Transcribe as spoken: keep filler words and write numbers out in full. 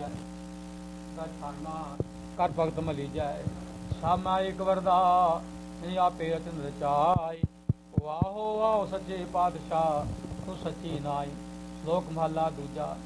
ਜਾਏ ਦਾ ਛਾਨਾ ਕਰ ਭਗਤ ਮਲੀ ਜਾਏ ਸਾਮਾ ਇੱਕ ਵਰਦਾ ਨਹੀਂ ਆਪੇ ਰਚਨ ਰਚਾਈ ਵਾਹੋ ਵਾਹੋ ਸੱਚੇ ਪਾਤਸ਼ਾਹ ਤੂੰ ਸੱਚੀ ਨਾਈ। ਸ਼ਲੋਕ ਮਹਲਾ ਦੂਜਾ।